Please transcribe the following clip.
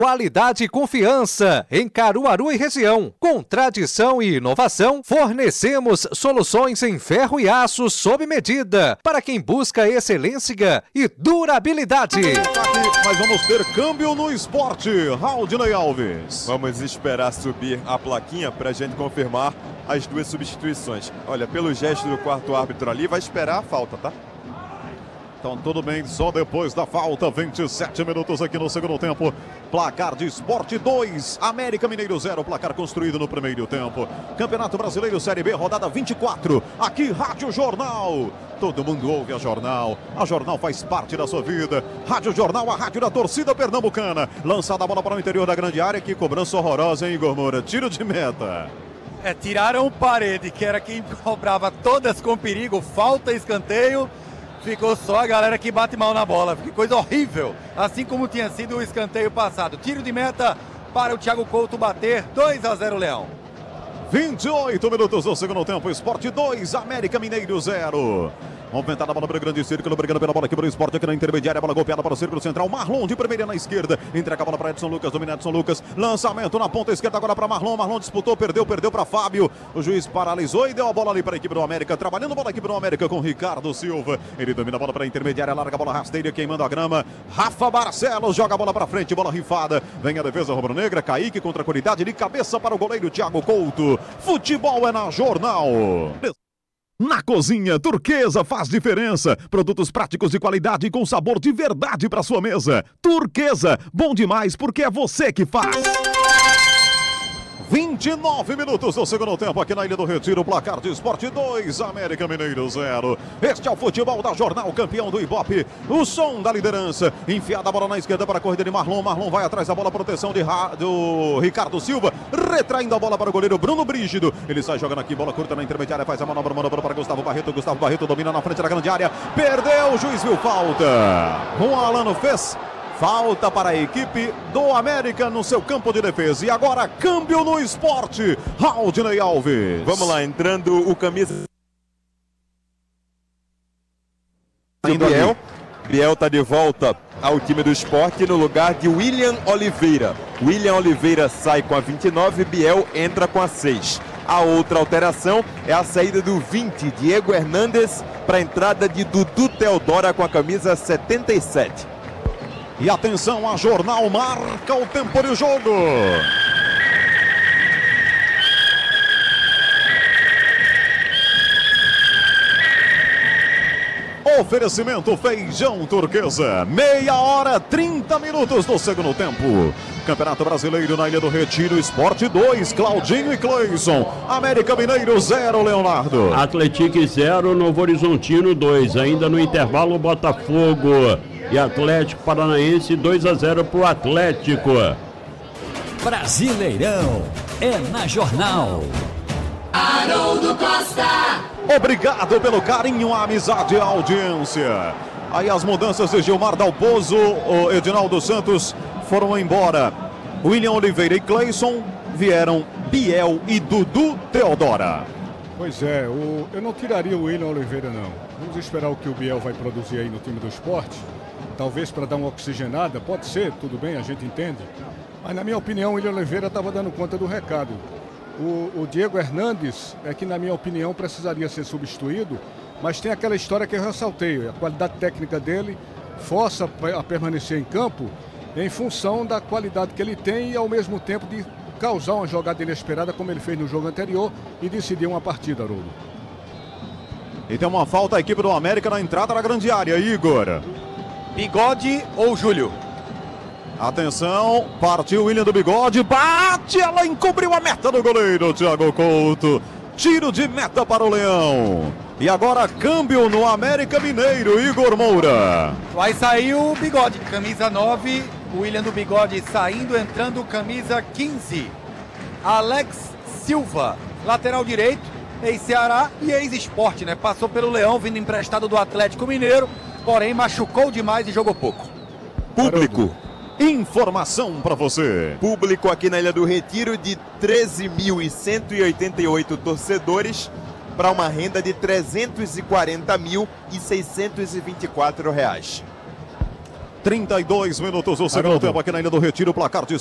Qualidade e confiança em Caruaru e região. Com tradição e inovação, fornecemos soluções em ferro e aço sob medida para quem busca excelência e durabilidade. Mas vamos ter câmbio no esporte. Raudinei Alves. Vamos esperar subir a plaquinha para a gente confirmar as duas substituições. Olha, pelo gesto do quarto árbitro ali, vai esperar a falta, tá? Então tudo bem, só depois da falta, 27 minutos aqui no segundo tempo. Placar de Esporte 2, América Mineiro 0, placar construído no primeiro tempo. Campeonato Brasileiro Série B, rodada 24, aqui Rádio Jornal. Todo mundo ouve a Jornal faz parte da sua vida. Rádio Jornal, a rádio da torcida pernambucana. Lançada a bola para o interior da grande área, que cobrança horrorosa, hein, Igor Moura? Tiro de meta. Tiraram o Parede, que era quem cobrava todas com perigo, falta, escanteio. Ficou só a galera que bate mal na bola. Que coisa horrível. Assim como tinha sido o escanteio passado. Tiro de meta para o Thiago Couto bater. 2-0 Leão. 28 minutos do segundo tempo. Esporte 2, América Mineiro 0. Movimentada a bola para o grande círculo, brigando pela bola aqui para o Esporte, aqui na intermediária, a bola golpeada para o círculo central, Marlon de primeira na esquerda, entrega a bola para Edson Lucas, domina Edson Lucas, lançamento na ponta esquerda agora para Marlon disputou, perdeu para Fábio, o juiz paralisou e deu a bola ali para a equipe do América, trabalhando a bola aqui para o América com Ricardo Silva, ele domina a bola para a intermediária, larga a bola rasteira, queimando a grama, Rafa Barcelos joga a bola para frente, bola rifada, vem a defesa rubro-negra, Kaique contra a qualidade, de cabeça para o goleiro Thiago Couto, futebol é na Jornal. Na cozinha, Turquesa faz diferença. Produtos práticos de qualidade e com sabor de verdade para sua mesa. Turquesa, bom demais porque é você que faz. 29 minutos do segundo tempo aqui na Ilha do Retiro, placar de Esporte 2, América Mineiro 0. Este é o futebol da Jornal, campeão do Ibope, o som da liderança, enfiada a bola na esquerda para a corrida de Marlon vai atrás da bola, proteção do Ricardo Silva, retraindo a bola para o goleiro Bruno Brígido, ele sai jogando aqui, bola curta na intermediária, faz a manobra para Gustavo Barreto domina na frente da grande área, perdeu, o juiz viu falta, o Alano fez falta para a equipe do América no seu campo de defesa. E agora, câmbio no esporte. Raudinei Alves. Vamos lá, entrando o camisa. Biel está de volta ao time do esporte no lugar de William Oliveira. William Oliveira sai com a 29, Biel entra com a 6. A outra alteração é a saída do 20, Diego Hernandes, para a entrada de Dudu Teodora com a camisa 77. E atenção, a Jornal marca o tempo de jogo. Oferecimento Feijão Turquesa. 1h30 do segundo tempo. Campeonato Brasileiro na Ilha do Retiro, Esporte 2, Claudinho e Cleison. América Mineiro 0, Leonardo. Atlético 0, Novo Horizontino 2. Ainda no intervalo, Botafogo e Atlético Paranaense 2-0 para o Atlético. Brasileirão é na Jornal. Haroldo Costa. Obrigado pelo carinho, a amizade e a audiência. Aí as mudanças de Gilmar Dalpozo, o Edinaldo Santos foram embora. William Oliveira e Cleison vieram, Biel e Dudu Teodora. Pois é, eu não tiraria o William Oliveira não. Vamos esperar o que o Biel vai produzir aí no time do esporte. Talvez para dar uma oxigenada, pode ser, tudo bem, a gente entende. Mas na minha opinião o William Oliveira estava dando conta do recado. O Diego Hernandes é que na minha opinião precisaria ser substituído, mas tem aquela história que eu ressaltei, a qualidade técnica dele força a permanecer em campo em função da qualidade que ele tem e ao mesmo tempo de causar uma jogada inesperada como ele fez no jogo anterior e decidir uma partida, Haroldo. E tem uma falta a equipe do América na entrada da grande área, Igor. Bigode ou Júlio? Atenção, partiu o William do Bigode, bate, ela encobriu a meta do goleiro Thiago Couto. Tiro de meta para o Leão. E agora câmbio no América Mineiro, Igor Moura. Vai sair o Bigode, camisa 9, o William do Bigode saindo, entrando camisa 15. Alex Silva, lateral direito, ex-Ceará e ex-Esporte, né? Passou pelo Leão, vindo emprestado do Atlético Mineiro, porém machucou demais e jogou pouco. Público. Informação para você. Público aqui na Ilha do Retiro de 13.188 torcedores para uma renda de R$ 340.624. 32 minutos o segundo tempo aqui na Ilha do Retiro, placar de